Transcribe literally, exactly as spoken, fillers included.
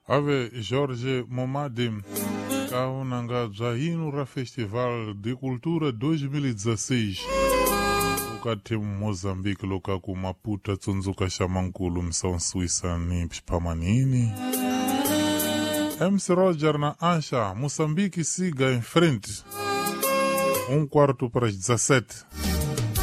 Ave Jorge Momadi kaunanga bzahinu ra Festival de Cultura dois mil e dezesseis ukati Moçambique lokaku Maputo tsunzuka xamankulu msão Suíça ni pxipamanini. M C Roger na Ancha, Moçambique siga em frente. Um quarto para as dezessete.